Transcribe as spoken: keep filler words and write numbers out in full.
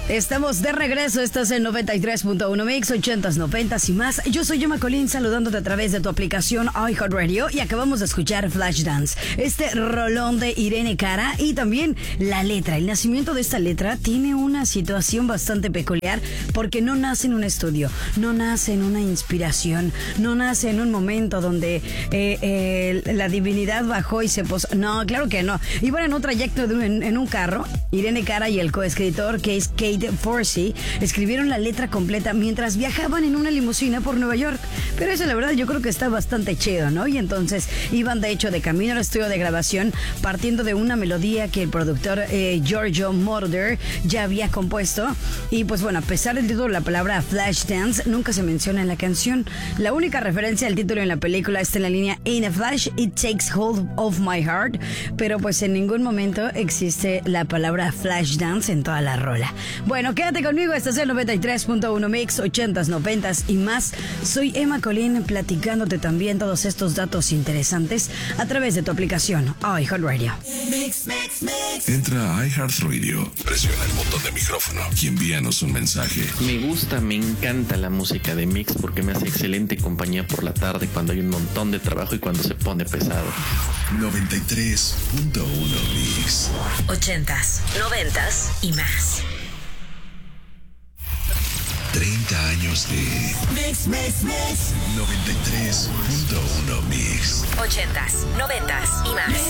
Estamos de regreso, estás en noventa y tres punto uno Mix, ochentas, noventas y más. Yo soy Emma Colín, saludándote a través de tu aplicación iHeartRadio y acabamos de escuchar Flashdance, este rolón de Irene Cara y también la letra. El nacimiento de esta letra tiene una situación bastante peculiar porque no nace en un estudio, no nace en una inspiración, no nace en un momento donde eh, eh, la divinidad bajó y se posó. No, claro que no. Iban en un trayecto de un, en, en un carro. Irene Cara y el coescritor, que es Kate Forsey, escribieron la letra completa mientras viajaban en una limusina por Nueva York. Pero eso la verdad yo creo que está bastante chido, ¿no? Y entonces iban de hecho de camino al estudio de grabación partiendo de una melodía que el productor eh, Giorgio Moroder ya había compuesto. Y pues bueno, a pesar del título, la palabra Flashdance nunca se menciona en la canción. La única referencia al título en la película está en la línea In a flash, it takes hold of my heart. Pero pues en ningún momento existe la palabra Flashdance en toda la rola. Bueno, quédate conmigo, estás en noventa y tres punto uno Mix, ochentas, noventas y más. Soy Emma Colín, platicándote también todos estos datos interesantes a través de tu aplicación iHeartRadio. Mix, mix, mix. Entra a iHeartRadio, presiona el botón de micrófono y envíanos un mensaje. Me gusta, me encanta la música de Mix porque me hace excelente compañía por la tarde cuando hay un montón de trabajo y cuando se pone pesado. noventa y tres punto uno Mix. Ochentas, noventas y más. treinta años de Mix, mix, mix. noventa y tres punto uno Mix. Ochentas, noventas y más.